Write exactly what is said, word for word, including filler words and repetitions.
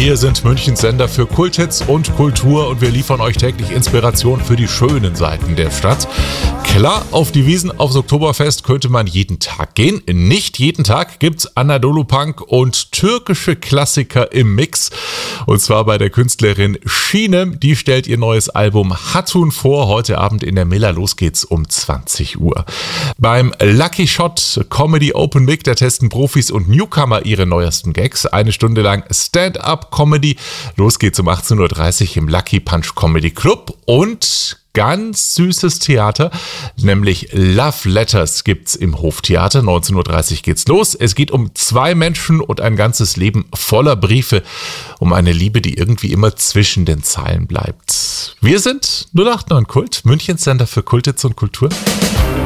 Wir sind Münchens Sender für Kulthits und Kultur und wir liefern euch täglich Inspiration für die schönen Seiten der Stadt. Klar, auf die Wiesn aufs Oktoberfest könnte man jeden Tag gehen. Nicht jeden Tag gibt's Anadolu Punk und türkische Klassiker im Mix. Und zwar bei der Künstlerin Şinem. Die stellt ihr neues Album Hatun vor. Heute Abend in der Miller. Los geht's um zwanzig Uhr. Beim Lucky Shot Comedy Open Mic, da testen Profis und Newcomer ihre neuesten Gags. Eine Stunde lang Stand-Up-Comedy. Los geht's um achtzehn Uhr dreißig im Lucky Punch Comedy Club. Und ganz süßes Theater, nämlich Love Letters gibt's im Hoftheater. neunzehn Uhr dreißig geht's los. Es geht um zwei Menschen und ein ganzes Leben voller Briefe. Um eine Liebe, die irgendwie immer zwischen den Zeilen bleibt. Wir sind null acht neun Kult, Münchens Sender für Kulthits und Kultur.